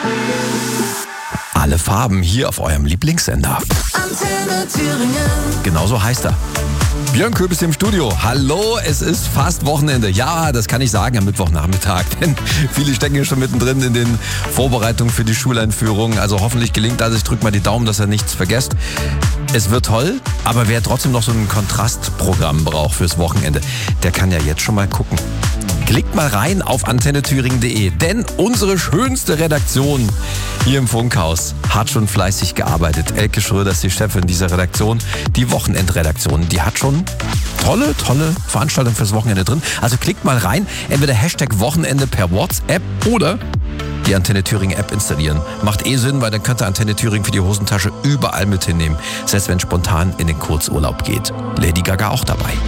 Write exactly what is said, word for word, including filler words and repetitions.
Alle Farben hier auf eurem Lieblingssender. Antenne Thüringen. Genauso heißt er. Björn Köbis im Studio. Hallo, es ist fast Wochenende. Ja, das kann ich sagen am Mittwochnachmittag, denn viele stecken ja schon mittendrin in den Vorbereitungen für die Schuleinführung. Also hoffentlich gelingt das. Ich drücke mal die Daumen, dass ihr nichts vergesst. Es wird toll, aber wer trotzdem noch so ein Kontrastprogramm braucht fürs Wochenende, der kann ja jetzt schon mal gucken. Klickt mal rein auf antenne thüringen punkt de, denn unsere schönste Redaktion hier im Funkhaus hat schon fleißig gearbeitet. Elke Schröder ist die Chefin dieser Redaktion, die Wochenendredaktion. Die hat schon tolle, tolle Veranstaltungen fürs Wochenende drin. Also klickt mal rein, entweder Hashtag Wochenende per WhatsApp oder die Antenne Thüringen App installieren. Macht eh Sinn, weil dann könnt ihr Antenne Thüringen für die Hosentasche überall mit hinnehmen. Selbst wenn es spontan in den Kurzurlaub geht. Lady Gaga auch dabei.